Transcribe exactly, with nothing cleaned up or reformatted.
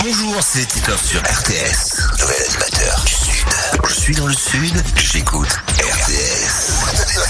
Bonjour, c'est Titoff sur R T S, nouvel animateur du Sud. Je suis dans le Sud, j'écoute R T S.